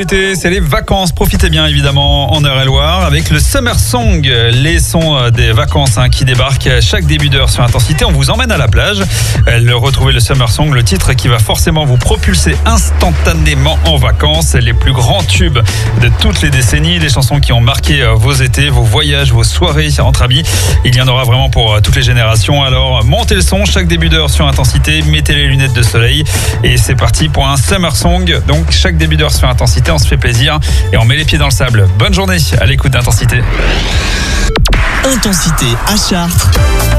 C'est les vacances, profitez bien évidemment en Eure-et-Loire avec le Summer Song, les sons des vacances qui débarquent chaque début d'heure sur Intensité. On vous emmène à la plage. Retrouvez le Summer Song, le titre qui va forcément vous propulser instantanément en vacances. Les plus grands tubes de toutes les décennies, les chansons qui ont marqué vos étés, vos voyages, vos soirées entre amis. Il y en aura vraiment pour toutes les générations. Alors montez le son chaque début d'heure sur Intensité, mettez les lunettes de soleil et c'est parti pour un Summer Song. Donc chaque début d'heure sur Intensité, on se fait plaisir et on met les pieds dans le sable. Bonne journée à l'écoute d'Intensité. Intensité à Chartres.